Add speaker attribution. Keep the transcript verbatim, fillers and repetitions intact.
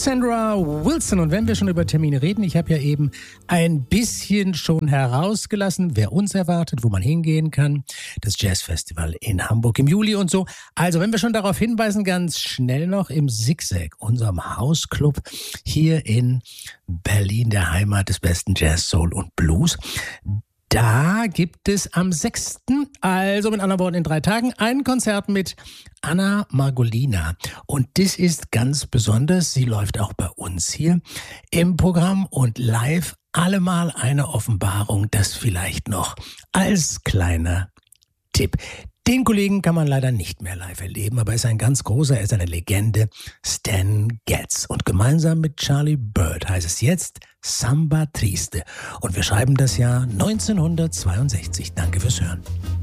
Speaker 1: Cassandra Wilson. Und wenn wir schon über Termine reden, ich habe ja eben ein bisschen schon herausgelassen, wer uns erwartet, wo man hingehen kann. Das Jazzfestival in Hamburg im Juli und so. Also wenn wir schon darauf hinweisen, ganz schnell noch im Zigzag, unserem Hausclub hier in Berlin, der Heimat des besten Jazz, Soul und Blues. Da gibt es am sechsten, also mit anderen Worten in drei Tagen, ein Konzert mit Anna Margolina. Und das ist ganz besonders. Sie läuft auch bei uns hier im Programm und live allemal eine Offenbarung, das vielleicht noch als kleiner Tipp. Den Kollegen kann man leider nicht mehr live erleben, aber er ist ein ganz großer, er ist eine Legende, Stan Getz. Und gemeinsam mit Charlie Byrd heißt es jetzt Samba Triste. Und wir schreiben das Jahr neunzehnhundertzweiundsechzig. Danke fürs Hören.